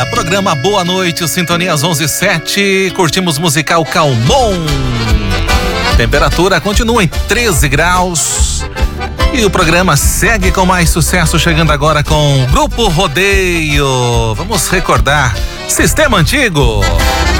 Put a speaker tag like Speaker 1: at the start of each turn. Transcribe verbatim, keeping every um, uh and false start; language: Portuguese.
Speaker 1: dia, programa Boa Noite, Sintonia às onze e sete, curtimos musical Calmon. Temperatura continua em treze graus e o programa segue com mais sucesso, chegando agora com o Grupo Rodeio. Vamos recordar Sistema Antigo.